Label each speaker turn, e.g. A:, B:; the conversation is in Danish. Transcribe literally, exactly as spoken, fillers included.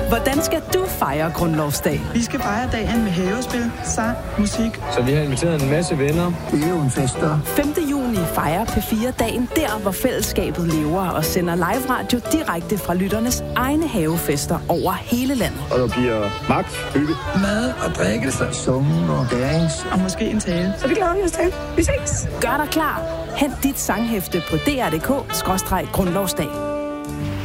A: Hvordan skal du fejre grundlovsdag?
B: Vi skal fejre dagen med havespil, sang, musik.
C: Så vi har inviteret en masse venner.
D: Det er jo en fester.
A: femte juni fejrer P fire dagen der, hvor fællesskabet lever og sender live radio direkte fra lytternes egne havefester over hele landet.
C: Og der bliver magt, hygge,
D: mad og drikkelse, summen og dance.
B: Og måske en tale.
A: Så det glæder vi os til. Vi ses. Gør dig klar. Hent dit sanghæfte på d r punktum d k skråstreg grundlovsdag.